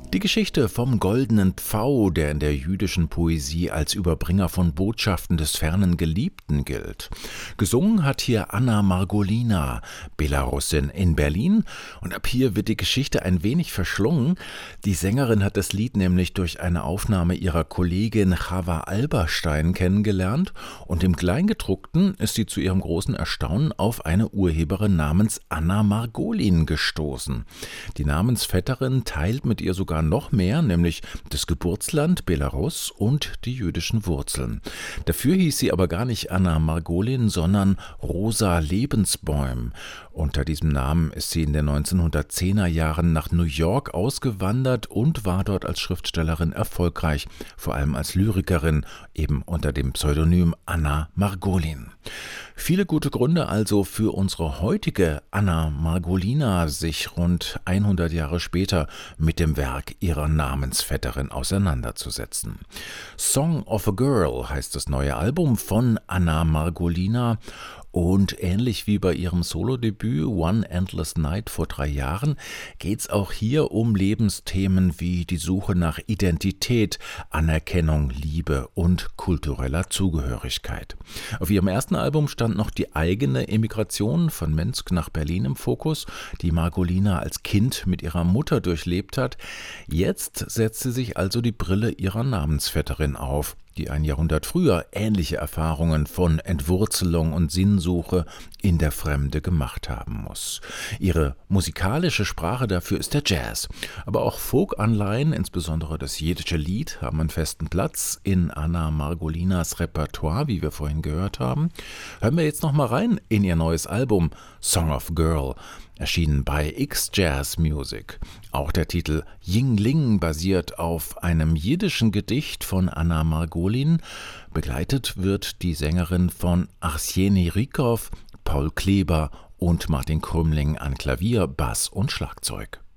Die Geschichte vom goldenen Pfau, der in der jüdischen Poesie als Überbringer von Botschaften des fernen Geliebten gilt. Gesungen hat hier Anna Margolina, Belarusin in Berlin, und ab hier wird die Geschichte ein wenig verschlungen. Die Sängerin hat das Lied nämlich durch eine Aufnahme ihrer Kollegin Chava Alberstein kennengelernt, und im Kleingedruckten ist sie zu ihrem großen Erstaunen auf eine Urheberin namens Anna Margolin gestoßen. Die Namensvetterin teilt mit ihr sogar noch mehr, nämlich das Geburtsland Belarus und die jüdischen Wurzeln. Dafür hieß sie aber gar nicht Anna Margolin, sondern Rosa Lebensbäum. Unter diesem Namen ist sie in den 1910er Jahren nach New York ausgewandert und war dort als Schriftstellerin erfolgreich, vor allem als Lyrikerin, eben unter dem Pseudonym Anna Margolin. Viele gute Gründe also für unsere heutige Anna Margolina, sich rund 100 Jahre später mit dem Werk ihrer Namensvetterin auseinanderzusetzen. Song of a Girl heißt das neue Album von Anna Margolina. Und ähnlich wie bei ihrem Solodebüt One Endless Night vor 3 Jahren geht's auch hier um Lebensthemen wie die Suche nach Identität, Anerkennung, Liebe und kultureller Zugehörigkeit. Auf ihrem ersten Album stand noch die eigene Emigration von Minsk nach Berlin im Fokus, die Margolina als Kind mit ihrer Mutter durchlebt hat. Jetzt setzt sie sich also die Brille ihrer Namensvetterin auf, die ein Jahrhundert früher ähnliche Erfahrungen von Entwurzelung und Sinnsuche in der Fremde gemacht haben muss. Ihre musikalische Sprache dafür ist der Jazz. Aber auch Folk-Anleihen, insbesondere das jiddische Lied, haben einen festen Platz in Anna Margolinas Repertoire, wie wir vorhin gehört haben. Hören wir jetzt noch mal rein in ihr neues Album Song of Girl, erschienen bei X-Jazz Music. Auch der Titel Yingling basiert auf einem jiddischen Gedicht von Anna Margolin. Begleitet wird die Sängerin von Arseni Rykov, Paul Kleber und Martin Krümling an Klavier, Bass und Schlagzeug.